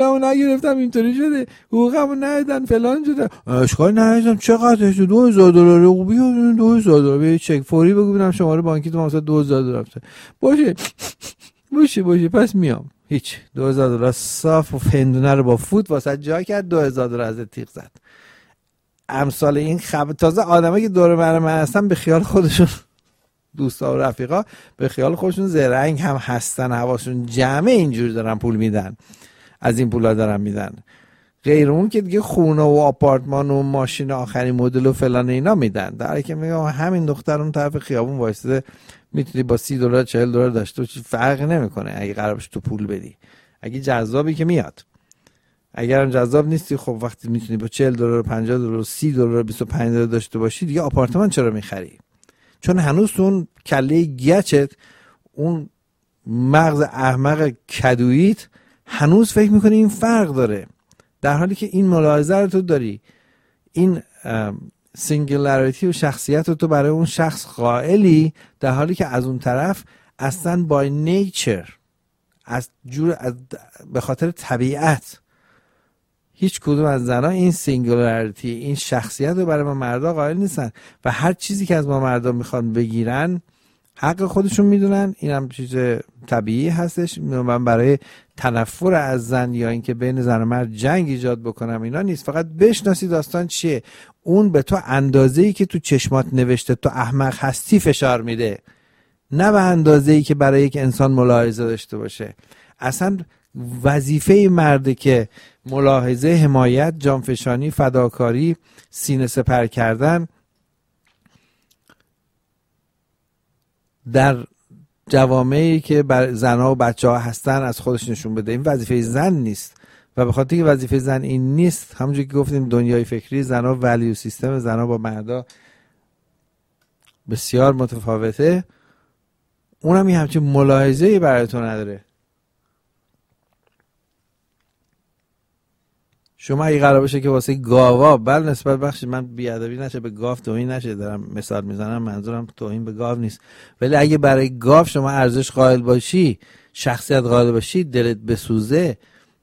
اون نگرفتم اینطوری شده، حقوقمو ندادن فلان شده. اشکال نداشتم. چقدرش؟ $2000. خوبی $2000 به چک فوری بگو ببینم شماره بانکی تو واسه $2000 رفته. باشه پس میام. هیچ. $2000 صاف و فندونه رو با فوت واسه جا کرد. $2000 از تیغ زد. امثال این تازه آدمایی که دور من هستن به خیال خودشون، دوستا و رفیقا به خیال خودشون زرنگ هم هستن، حواسشون جمعه اینجوری دارن پول میدن، از این پولا دارن میدن. غیر اون که دیگه خونه و آپارتمان و ماشین آخرین مدل و فلان اینا میدن. در حالی که میگم همین دختر اون طرف خیابون وایساده میتونی با $30 $40 داشته باشی، فرقی نمیکنه اگه قرار باشه تو پول بدی. اگه جذابی که میاد، اگرم جذاب نیستی خب وقتی میتونی با $40 $50 $30 $25 داشته باشی دیگه آپارتمان چرا میخری؟ چون هنوز اون کله گچت، اون مغز احمق کدویت هنوز فکر میکنی این فرق داره، در حالی که این ملاحظه رو تو داری، این سینگولاریتی و شخصیت رو تو برای اون شخص قائلی، در حالی که از اون طرف اصلا بای نیچر، به خاطر طبیعت هیچ کدوم از زنها این سینگولاریتی، این شخصیت رو برای ما مردا قائل نیستن و هر چیزی که از ما مردا میخوان بگیرن حق خودشون میدونن. این هم چیز طبیعی هستش. من برای تنفر از زن یا اینکه بین زن و مرد جنگ ایجاد بکنم اینا نیست، فقط بشناسی داستان چیه. اون به تو اندازه‌ای که تو چشمات نوشته تو احمق هستی فشار میده، نه به اندازه‌ای که برای یک انسان ملاحظه داشته باشه. اصلا وظیفه مرده که ملاحظه، حمایت، جانفشانی، فداکاری، سینه سپر کردن در جوامعی که بر زنها و بچه‌ها هستن از خودش نشون بده. این وظیفه زن نیست و به خاطر که وظیفه زن این نیست، همونجوری که گفتیم دنیای فکری زنها، ولیو سیستم زنها با مردا بسیار متفاوته، اونم این همچین ملاحظه‌ای برای تو نداره. شما اگه قرار باشه که واسه گاوا بل نسبت بخشید، من بیادبی نشه به گاو توهین نشه، دارم مثال میزنم، منظورم توهین به گاو نیست، ولی اگه برای گاو شما ارزش قائل باشی، شخصیت قائل باشی، دلت بسوزه،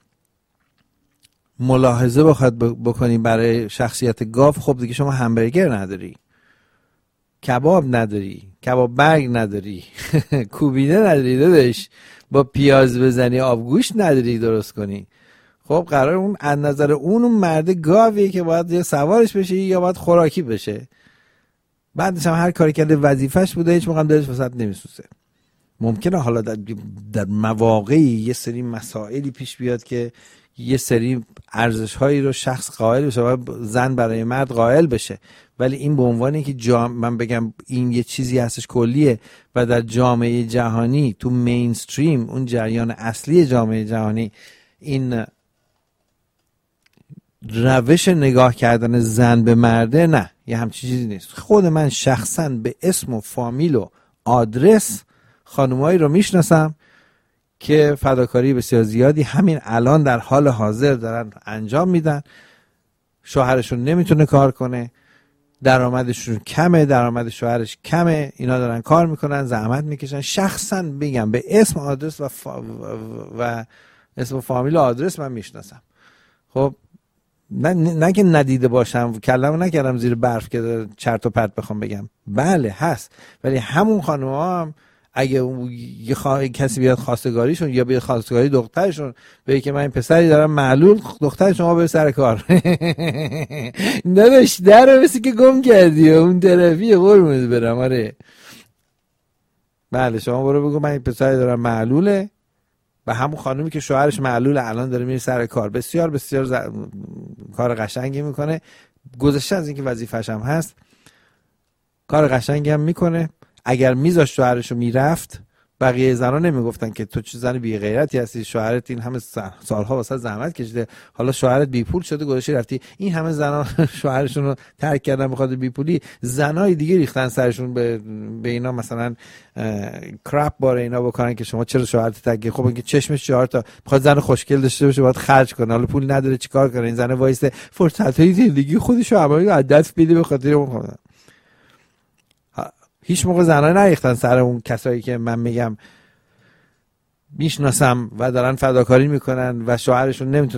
ملاحظه بخواد بکنی برای شخصیت گاو، خب دیگه شما همبرگر نداری، کباب نداری، کباب برگ نداری، کوبیده نداری داداش، با پیاز بزنی آبگوشت نداری درست کنی. خب قرار اون از نظر اون مرد گاویه که باید یا سوارش بشه یا باید خوراکی بشه. بعدش هم هر کاری کرده وظیفش بوده، هیچ موقع دلش واسط نمیسوزه. ممکنه حالا در مواقعی یه سری مسائلی پیش بیاد که یه سری ارزش‌هایی رو شخص قائل بشه و زن برای مرد قائل بشه، ولی این به عنوانی که من بگم این یه چیزی هستش کلیه و در جامعه جهانی تو مینستریم، اون جریان اصلی جامعه جهانی، این روش نگاه کردن زن به مرده، نه، یه همچین چیزی نیست. خود من شخصا به اسم و فامیل و آدرس خانمایی رو میشناسم که فداکاری بسیار زیادی همین الان در حال حاضر دارن انجام میدن. شوهرشون نمیتونه کار کنه، درآمدشون کمه، درآمد شوهرش کمه، اینا دارن کار میکنن، زحمت میکشن. شخصا بگم به اسم آدرس و اسم و فامیل و آدرس من میشناسم. خب نه که ندیده باشم، کلمو نکردم زیر برف که چرت و پرت بخوام بگم، بله هست، ولی همون خانم‌ها هم اگه کسی بیاد خواستگاریشون یا بیاد خواستگاری دخترشون بگه که من این پسری دارم معلول، دختر شما بره سر کار. نداشت در مثل که گم کردی اون طرفی قرمز برم. آره بله شما برو بگو من این پسری دارم معلوله، و همون خانومی که شوهرش معلول الان داره میره سر کار، بسیار بسیار کار قشنگی میکنه، گذشته از اینکه وظیفه‌ش هم هست کار قشنگی هم میکنه. اگر میذاشت شوهرشو میرفت، بقیه زنا نمیگفتن که تو چه زن بی غیرتی هستی، شوهرت این همه سالها واسه زحمت کشیده، حالا شوهرت بی پول شده گذاشتی رفتی. این همه زنا شوهرشون رو ترک کردن بخاطر بی پولی، زنای دیگه ریختن سرشون به اینا، مثلا کراپ بار اینا بکنن که شما چرا شوهرت ترک. خب اینکه چشمش 4 تا میخواد زن خوشگل داشته باشه باید خرج کنه، حالا پول نداره چیکار کنه؟ این زن وایسته فرصتای زندگی خودش رو همه از دست بده به خاطر اون. هیچ موقع زنان نریختن سر اون کسایی که من میگم میشناسم و دارن فداکاری میکنن و شوهرشون نمیتونه